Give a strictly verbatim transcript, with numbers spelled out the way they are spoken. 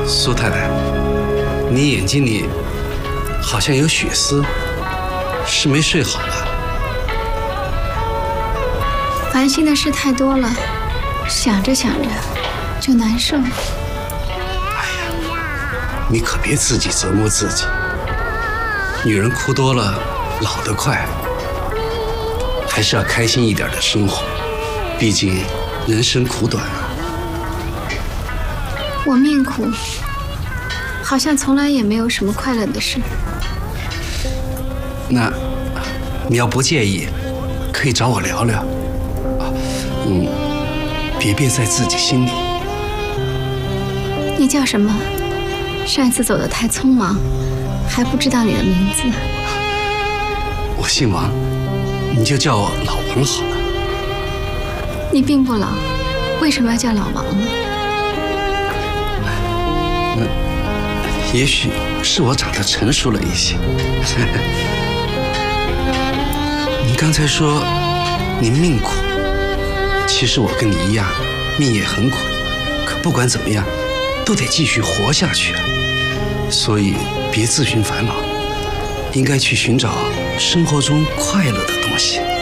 苏太太，你眼睛里好像有血丝，是没睡好吧？ 烦心的事太多了，想着想着就难受。哎呀，你可别自己折磨自己。女人哭多了，老得快。还是要开心一点的生活，毕竟人生苦短啊。 我命苦，好像从来也没有什么快乐的事。 那你要不介意，可以找我聊聊。啊，嗯，别憋在自己心里。 你叫什么？上一次走得太匆忙，还不知道你的名字。 我姓王。你就叫我老王好了。 你并不老，为什么要叫老王呢？ 嗯，也许是我长得成熟了一些。你刚才说你命苦，其实我跟你一样，命也很苦。可不管怎么样，都得继续活下去啊。所以别自寻烦恼，应该去寻找生活中快乐的东西。